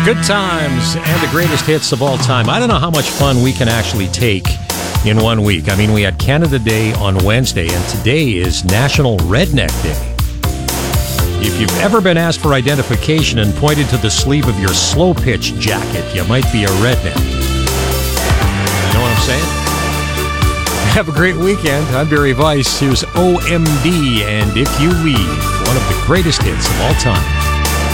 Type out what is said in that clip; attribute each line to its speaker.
Speaker 1: Good times and the greatest hits of all time. I don't know how much fun we can actually take in 1 week. I mean, we had Canada Day on Wednesday, and today is National Redneck Day. If you've ever been asked for identification and pointed to the sleeve of your slow pitch jacket, you might be a redneck. You know what I'm saying? Have a great weekend. I'm Barry Weiss. Here's OMD and If You Leave, one of the greatest hits of all time.